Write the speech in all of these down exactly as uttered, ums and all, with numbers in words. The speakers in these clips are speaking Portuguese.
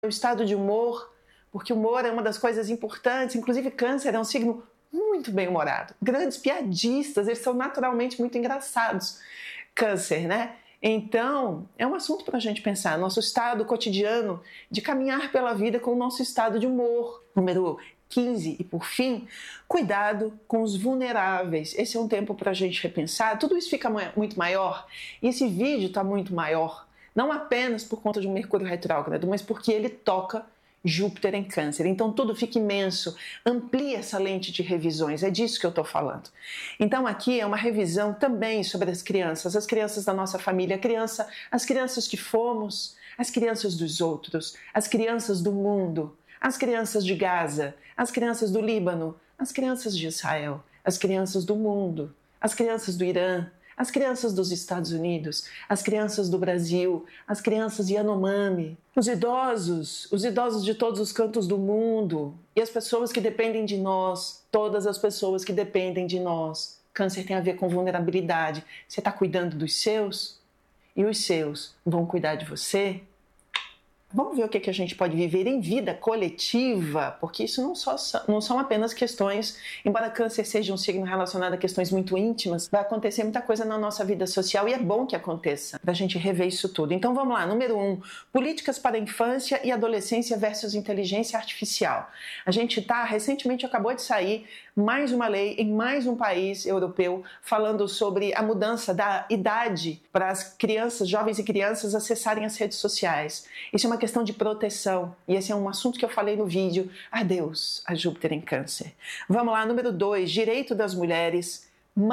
o estado de humor, porque o humor é uma das coisas importantes, inclusive câncer é um signo muito bem-humorado. Grandes piadistas, eles são naturalmente muito engraçados. Câncer, né? Então, é um assunto para a gente pensar, nosso estado cotidiano de caminhar pela vida com o nosso estado de humor. Número quinze, e por fim, cuidado com os vulneráveis. Esse é um tempo para a gente repensar. Tudo isso fica muito maior, e esse vídeo está muito maior, não apenas por conta de um Mercúrio retrógrado, mas porque ele toca Júpiter em Câncer. Então tudo fica imenso, amplia essa lente de revisões, é disso que eu estou falando. Então aqui é uma revisão também sobre as crianças, as crianças da nossa família, a criança, as crianças que fomos, as crianças dos outros, as crianças do mundo, as crianças de Gaza, as crianças do Líbano, as crianças de Israel, as crianças do mundo, as crianças do Irã, as crianças dos Estados Unidos, as crianças do Brasil, as crianças Yanomami, os idosos, os idosos de todos os cantos do mundo e as pessoas que dependem de nós, todas as pessoas que dependem de nós. Câncer tem a ver com vulnerabilidade. Você está cuidando dos seus e os seus vão cuidar de você? Vamos ver o que a gente pode viver em vida coletiva, porque isso não, só, não são apenas questões, embora câncer seja um signo relacionado a questões muito íntimas, vai acontecer muita coisa na nossa vida social e é bom que aconteça, para a gente rever isso tudo. Então vamos lá, número um, políticas para a infância e adolescência versus inteligência artificial. A gente está, recentemente acabou de sair mais uma lei em mais um país europeu falando sobre a mudança da idade para as crianças, jovens e crianças acessarem as redes sociais. Isso é uma questão de proteção, e esse é um assunto que eu falei no vídeo. Adeus a Júpiter em Câncer. Vamos lá, número dois, direito das mulheres,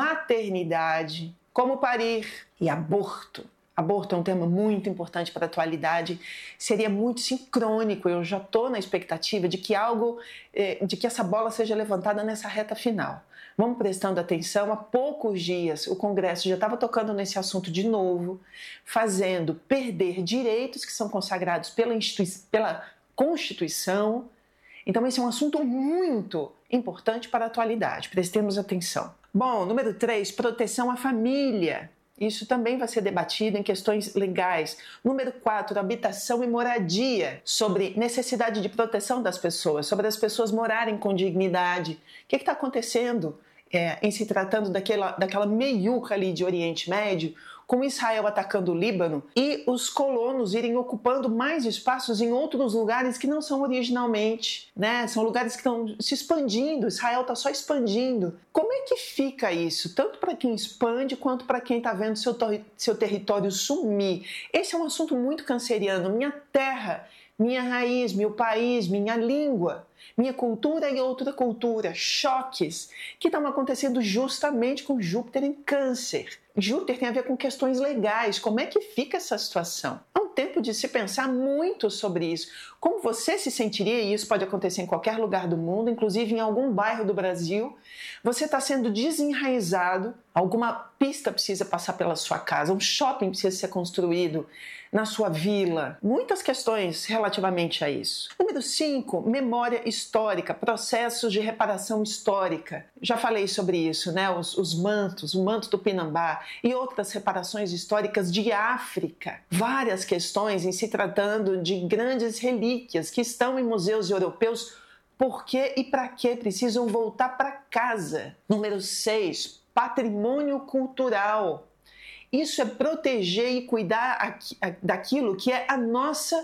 maternidade, como parir e aborto. Aborto é um tema muito importante para a atualidade, seria muito sincrônico, eu já estou na expectativa de que algo, de que essa bola seja levantada nessa reta final. Vamos prestando atenção, há poucos dias o Congresso já estava tocando nesse assunto de novo, fazendo perder direitos que são consagrados pela, instituição, pela Constituição. Então esse é um assunto muito importante para a atualidade, prestemos atenção. Bom, número três, proteção à família. Isso também vai ser debatido em questões legais. Número quatro, habitação e moradia, sobre necessidade de proteção das pessoas, sobre as pessoas morarem com dignidade. O que está acontecendo é, em se tratando daquela, daquela meiuca ali de Oriente Médio, com Israel atacando o Líbano e os colonos irem ocupando mais espaços em outros lugares que não são originalmente, né? São lugares que estão se expandindo, Israel está só expandindo. Como é que fica isso? Tanto para quem expande quanto para quem está vendo seu, seu território sumir. Esse é um assunto muito canceriano. Minha terra, minha raiz, meu país, minha língua, minha cultura e outra cultura, choques que estão acontecendo justamente com Júpiter em Câncer. Júpiter tem a ver com questões legais, como é que fica essa situação? É um tempo de se pensar muito sobre isso. Como você se sentiria, e isso pode acontecer em qualquer lugar do mundo, inclusive em algum bairro do Brasil, você está sendo desenraizado, alguma pista precisa passar pela sua casa, um shopping precisa ser construído na sua vila. Muitas questões relativamente a isso. Número cinco, memória histórica, processos de reparação histórica. Já falei sobre isso, né? Os, os mantos, o manto do Pinambá e outras reparações históricas de África. Várias questões em se tratando de grandes relíquias que estão em museus europeus. Por que e para que precisam voltar para casa? Número seis, patrimônio cultural. Isso é proteger e cuidar daquilo que é a nossa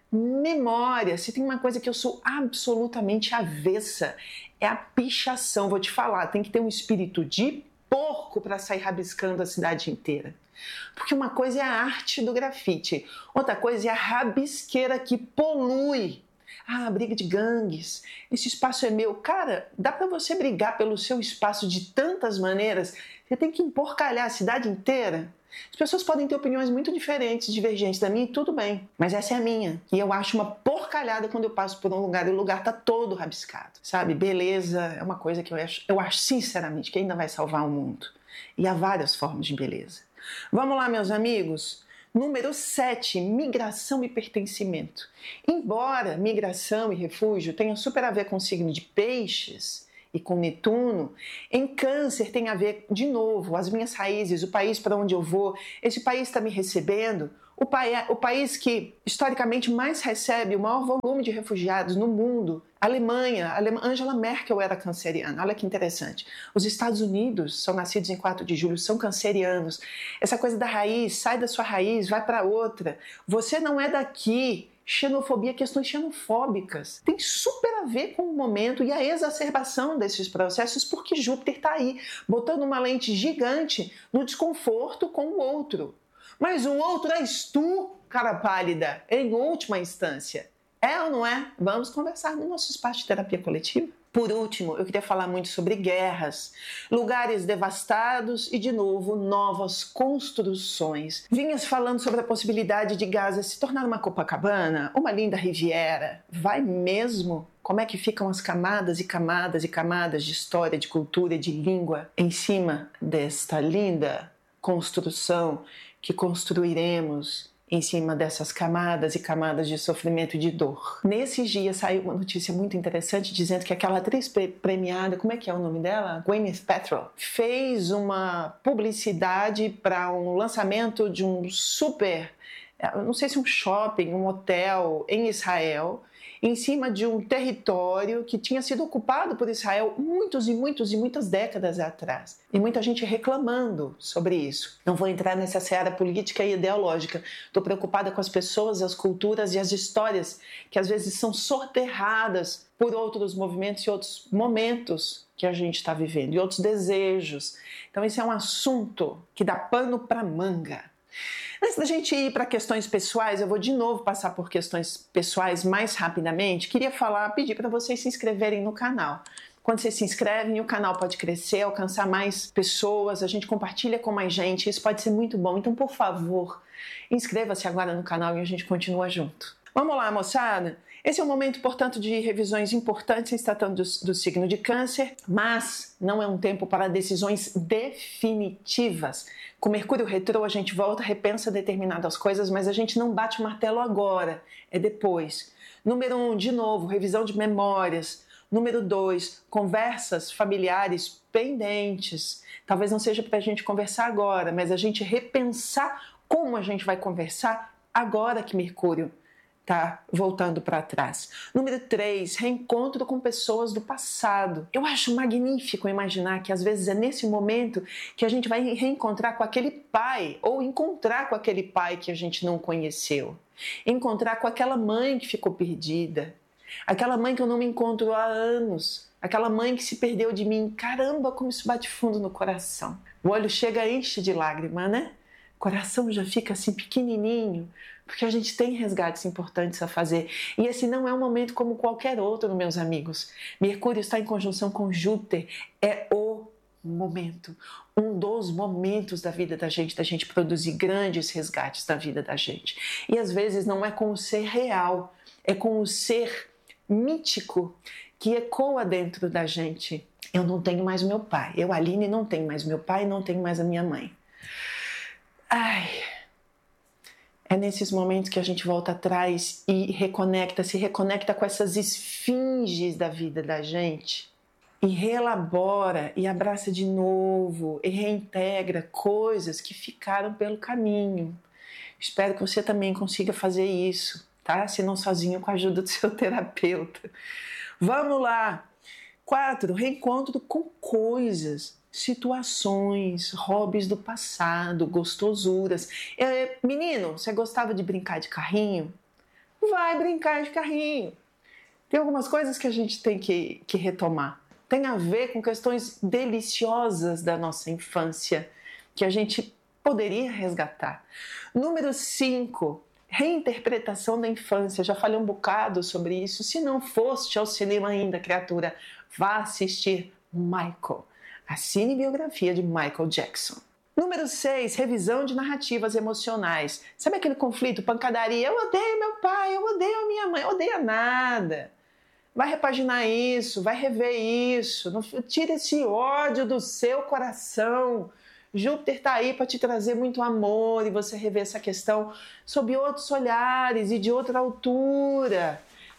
memória. Se tem uma coisa que eu sou absolutamente avessa, é a pichação. Vou te falar, tem que ter um espírito de porco para sair rabiscando a cidade inteira. Porque uma coisa é a arte do grafite, outra coisa é a rabisqueira que polui. Ah, briga de gangues, esse espaço é meu. Cara, dá para você brigar pelo seu espaço de tantas maneiras. Você tem que emporcalhar a cidade inteira. As pessoas podem ter opiniões muito diferentes, divergentes da minha, e tudo bem. Mas essa é a minha. E eu acho uma porcalhada quando eu passo por um lugar e o lugar tá todo rabiscado. Sabe? Beleza é uma coisa que eu acho, eu acho sinceramente que ainda vai salvar o mundo. E há várias formas de beleza. Vamos lá, meus amigos. Número sete, migração e pertencimento. Embora migração e refúgio tenham super a ver com o signo de peixes e com Netuno, em Câncer tem a ver, de novo, as minhas raízes, o país para onde eu vou, esse país está me recebendo, O, pai, o país que historicamente mais recebe o maior volume de refugiados no mundo, a Alemanha, a Alema, Angela Merkel era canceriana, olha que interessante. Os Estados Unidos são nascidos em quatro de julho, são cancerianos. Essa coisa da raiz, sai da sua raiz, vai para outra. Você não é daqui. Xenofobia, questões xenofóbicas, tem super a ver com o momento e a exacerbação desses processos, porque Júpiter está aí, botando uma lente gigante no desconforto com o outro. Mas o outro és tu, cara pálida, em última instância. É ou não é? Vamos conversar no nosso espaço de terapia coletiva. Por último, eu queria falar muito sobre guerras, lugares devastados e, de novo, novas construções. Vinhas falando sobre a possibilidade de Gaza se tornar uma Copacabana, uma linda Riviera. Vai mesmo? Como é que ficam as camadas e camadas e camadas de história, de cultura, de língua em cima desta linda construção que construiremos em cima dessas camadas e camadas de sofrimento e de dor? Nesses dias saiu uma notícia muito interessante dizendo que aquela atriz premiada, como é que é o nome dela? Gwyneth Paltrow, fez uma publicidade para um lançamento de um super, não sei se um shopping, um hotel em Israel, em cima de um território que tinha sido ocupado por Israel muitos e muitos e muitas décadas atrás. E muita gente reclamando sobre isso. Não vou entrar nessa seara política e ideológica. Estou preocupada com as pessoas, as culturas e as histórias que às vezes são soterradas por outros movimentos e outros momentos que a gente está vivendo, e outros desejos. Então esse é um assunto que dá pano para manga. Antes da gente ir para questões pessoais, eu vou de novo passar por questões pessoais mais rapidamente. Queria falar, pedir para vocês se inscreverem no canal. Quando vocês se inscrevem, o canal pode crescer, alcançar mais pessoas, a gente compartilha com mais gente, isso pode ser muito bom. Então, por favor, inscreva-se agora no canal e a gente continua junto. Vamos lá, moçada? Esse é um momento, portanto, de revisões importantes, se tratando do, do signo de Câncer, mas não é um tempo para decisões definitivas. Com Mercúrio retrô, a gente volta, repensa determinadas coisas, mas a gente não bate o martelo agora, é depois. Número um, de novo, revisão de memórias. Número dois, conversas familiares pendentes. Talvez não seja para a gente conversar agora, mas a gente repensar como a gente vai conversar agora que Mercúrio tá voltando para trás. Número três, reencontro com pessoas do passado. Eu acho magnífico imaginar que às vezes é nesse momento que a gente vai reencontrar com aquele pai ou encontrar com aquele pai que a gente não conheceu. Encontrar com aquela mãe que ficou perdida. Aquela mãe que eu não me encontro há anos. Aquela mãe que se perdeu de mim. Caramba, como isso bate fundo no coração. O olho chega e enche de lágrima, né? O coração já fica assim pequenininho, porque a gente tem resgates importantes a fazer. E esse não é um momento como qualquer outro, meus amigos. Mercúrio está em conjunção com Júpiter. É o momento, um dos momentos da vida da gente, da gente produzir grandes resgates da vida da gente. E às vezes não é com o ser real, é com o ser mítico que ecoa dentro da gente. Eu não tenho mais meu pai. Eu, Aline, não tenho mais meu pai, não tenho mais a minha mãe. Ai... É nesses momentos que a gente volta atrás e reconecta, se reconecta com essas esfinges da vida da gente e reelabora e abraça de novo e reintegra coisas que ficaram pelo caminho. Espero que você também consiga fazer isso, tá? Se não sozinho, com a ajuda do seu terapeuta. Vamos lá! Quatro, reencontro com coisas, situações, hobbies do passado, gostosuras. É, menino, você gostava de brincar de carrinho? Vai brincar de carrinho. Tem algumas coisas que a gente tem que, que retomar. Tem a ver com questões deliciosas da nossa infância que a gente poderia resgatar. Número cinco, reinterpretação da infância. Já falei um bocado sobre isso. Se não foste ao cinema ainda, criatura, vá assistir Michael, a cinebiografia de Michael Jackson. Número seis, revisão de narrativas emocionais. Sabe aquele conflito, pancadaria? Eu odeio meu pai, eu odeio a minha mãe. Odeia nada. Vai repaginar isso, vai rever isso. Não, tira esse ódio do seu coração. Júpiter está aí para te trazer muito amor e você rever essa questão sob outros olhares e de outra altura.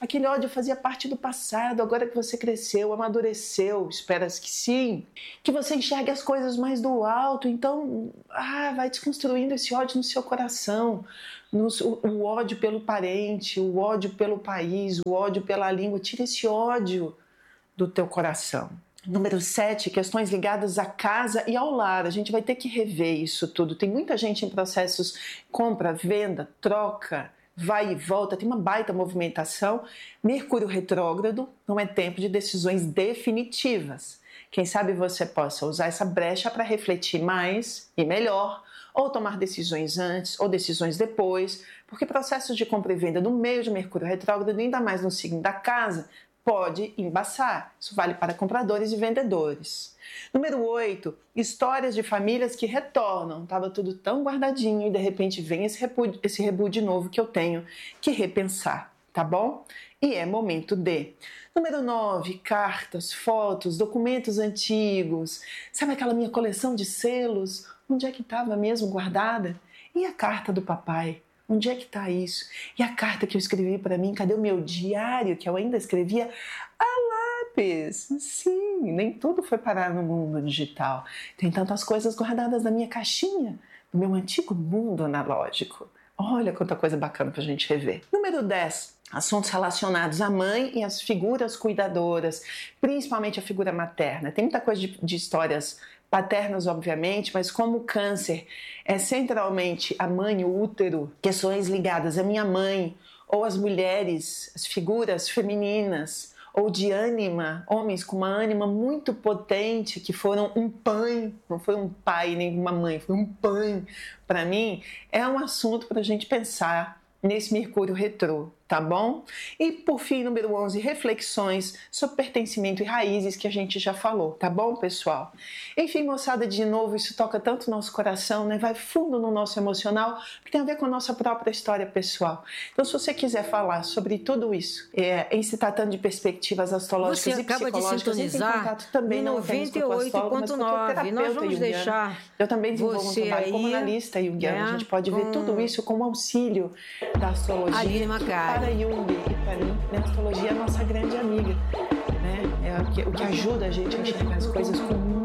aquele ódio fazia parte do passado, agora que você cresceu, amadureceu, esperas que sim, que você enxergue as coisas mais do alto, então ah, vai desconstruindo esse ódio no seu coração, no, o, o ódio pelo parente, o ódio pelo país, o ódio pela língua, tira esse ódio do teu coração. Número sete, questões ligadas à casa e ao lar. A gente vai ter que rever isso tudo. Tem muita gente em processos compra, venda, troca, vai e volta, tem uma baita movimentação. Mercúrio retrógrado, não é tempo de decisões definitivas. Quem sabe você possa usar essa brecha para refletir mais e melhor, ou tomar decisões antes ou decisões depois, porque processos de compra e venda no meio de Mercúrio retrógrado, ainda mais no signo da casa, pode embaçar. Isso vale para compradores e vendedores. Número oito, histórias de famílias que retornam. Estava tudo tão guardadinho e de repente vem esse rebu, esse rebu de novo que eu tenho que repensar, tá bom? E é momento de. Número nove, cartas, fotos, documentos antigos. Sabe aquela minha coleção de selos? Onde é que estava mesmo guardada? E a carta do papai? Onde é que está isso? E a carta que eu escrevi para mim? Cadê o meu diário que eu ainda escrevia a lápis? Sim, nem tudo foi parar no mundo digital. Tem tantas coisas guardadas na minha caixinha, no meu antigo mundo analógico. Olha quanta coisa bacana para a gente rever. Número dez. Assuntos relacionados à mãe e às figuras cuidadoras, principalmente a figura materna. Tem muita coisa de, de histórias paternas, obviamente, mas como o câncer é centralmente a mãe, o útero, questões ligadas à minha mãe, ou as mulheres, as figuras femininas, ou de ânima, homens com uma ânima muito potente, que foram um pai, não foi um pai nem uma mãe, foi um pai para mim, é um assunto para a gente pensar nesse Mercúrio retrô, tá bom? E por fim, número onze, reflexões sobre pertencimento e raízes que a gente já falou, tá bom, pessoal? Enfim, moçada, de novo, isso toca tanto o nosso coração, né? Vai fundo no nosso emocional, que tem a ver com a nossa própria história pessoal. Então, se você quiser falar sobre tudo isso, é, em se tratando de perspectivas astrológicas você e psicológicas, acaba de sintonizar contato também no não apenas com o astrólogo, mas com o noventa e oito ponto nove. Nós vamos junguiano. deixar Eu também desenvolvo um trabalho aí, como analista junguiano. né, A gente pode com... ver tudo isso como auxílio da astrologia. Aline Macari. Para Jung e para mim, né, a astrologia é a nossa grande amiga, né? É o que, o que ajuda a gente a enxergar as coisas com